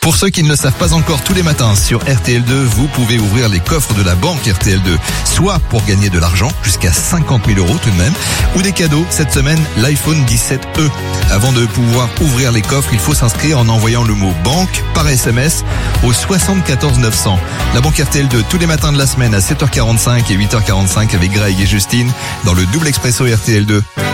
Pour ceux qui ne le savent pas encore, tous les matins sur RTL2, vous pouvez ouvrir les coffres de la banque RTL2, soit pour gagner de l'argent, jusqu'à 50 000 € tout de même, ou des cadeaux. Cette semaine, l'iPhone 17e. Avant de pouvoir ouvrir les coffres, il faut s'inscrire en envoyant le mot banque par SMS au 74 900. La banque RTL2, tous les matins de la semaine à 7h45 et 8h45 avec Greg et Justine dans le double expresso RTL2.